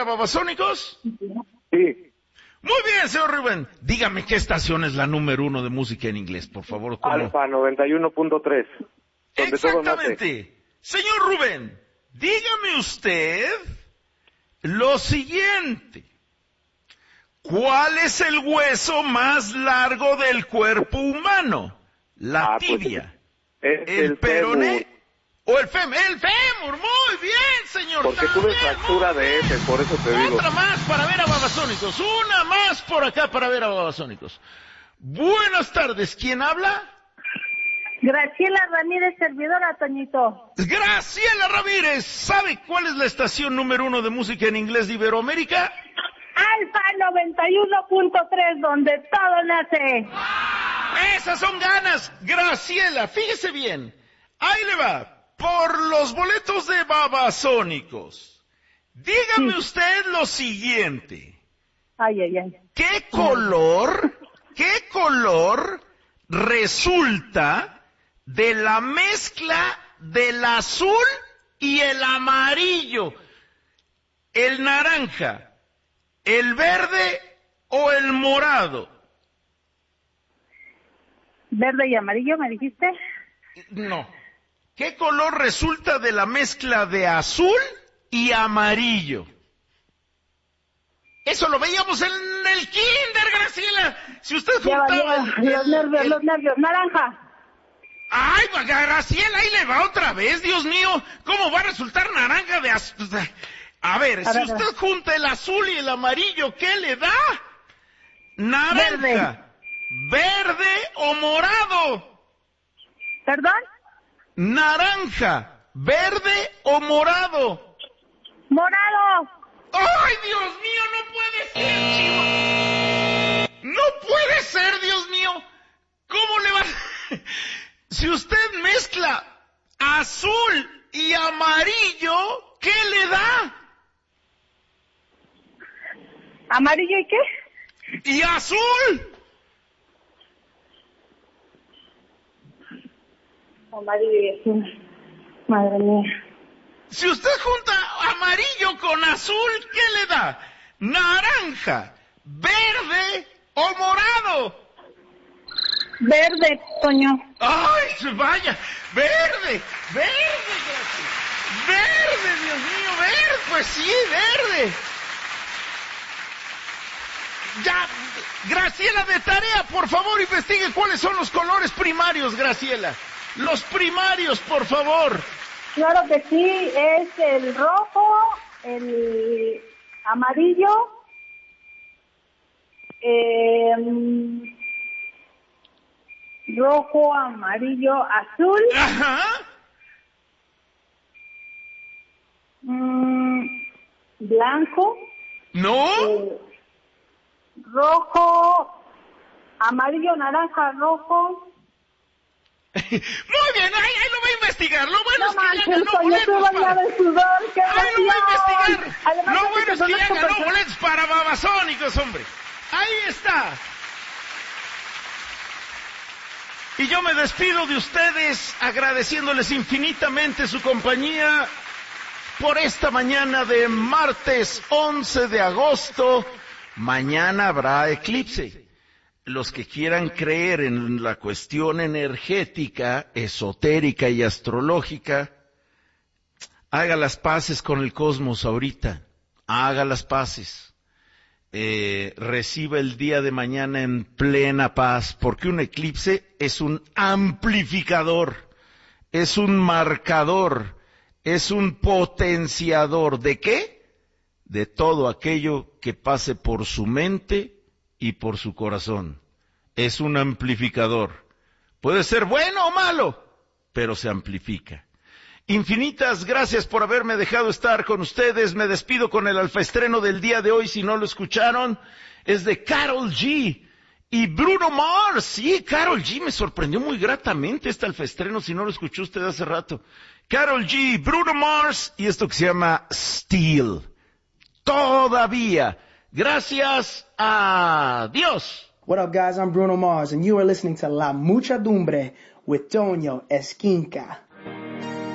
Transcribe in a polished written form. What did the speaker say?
a Babasónicos? Sí. Muy bien, señor Rubén. Dígame qué estación es la número 1 de música en inglés, por favor. ¿Cómo? Alfa 91.3. Exactamente. Señor Rubén, dígame usted lo siguiente. ¿Cuál es el hueso más largo del cuerpo humano? ¿La tibia, el peroné o el fémur? ¡El fémur! Muy bien, señor. Porque tuve fractura de ese, por eso te digo. Otra más para ver a Babasónicos. Una más por acá para ver a Babasónicos. Buenas tardes. ¿Quién habla? Graciela Ramírez, servidora, Toñito. Graciela Ramírez. ¿Sabe cuál es la estación número 1 de música en inglés de Iberoamérica? Alfa 91.3, donde todo nace. Esas son ganas, Graciela. Fíjese bien. Ahí le va. Por los boletos de Babasónicos. Dígame usted lo siguiente. Ay. ¿Qué color resulta de la mezcla del azul y el amarillo? ¿El naranja, el verde o el morado? ¿Verde y amarillo, me dijiste? No. ¿Qué color resulta de la mezcla de azul y amarillo? Eso lo veíamos en el kinder, Graciela. Si usted juntaba... Los nervios, naranja. Ay, Graciela, ahí le va otra vez, Dios mío. ¿Cómo va a resultar naranja de azul? A ver, si usted junta el azul y el amarillo, ¿qué le da? Naranja, verde o morado. ¿Perdón? Naranja, verde o morado. Morado. ¡Ay, Dios mío, no puede ser, chico! ¡No puede ser, Dios mío! ¿Cómo le va? Si usted mezcla azul y amarillo, ¿qué le da? ¿Amarillo y qué? ¡Y azul! Amarillo y azul. Madre mía. Si usted junta amarillo con azul, ¿qué le da? Naranja, verde o morado. Verde, Toño. ¡Ay, vaya! ¡Verde! ¡Gracias! ¡Verde, Dios mío! ¡Verde! Pues sí, verde. Ya, Graciela, de tarea, por favor, investigue cuáles son los colores primarios, Graciela. Los primarios, por favor. Claro que sí, es el rojo, el amarillo, rojo, amarillo, azul. Ajá. Blanco. ¿No? Rojo, amarillo, naranja, rojo. Muy bien, ahí lo voy a investigar. Lo bueno es que ya ganó Toño, boletos para... de sudor, qué Ahí lo voy a investigar. Además, Lo bueno es que ya ganó boletos para Babasónicos, hombre. Ahí está. Y yo me despido de ustedes agradeciéndoles infinitamente su compañía por esta mañana de martes 11 de agosto. Mañana habrá eclipse. Los que quieran creer en la cuestión energética, esotérica y astrológica, haga las paces con el cosmos ahorita. Haga las paces. Reciba el día de mañana en plena paz, porque un eclipse es un amplificador, es un marcador, es un potenciador. ¿De qué? De todo aquello que pase por su mente y por su corazón. Es un amplificador. Puede ser bueno o malo, pero se amplifica. Infinitas gracias por haberme dejado estar con ustedes. Me despido con el alfaestreno del día de hoy. Si no lo escucharon, es de Karol G y Bruno Mars. Sí, Karol G, me sorprendió muy gratamente este alfaestreno, si no lo escuchó usted hace rato. Karol G, Bruno Mars y esto que se llama Steel. Todavía. Gracias a Dios. What up, guys? I'm Bruno Mars, and you are listening to La Muchadumbre with Toño Esquinca.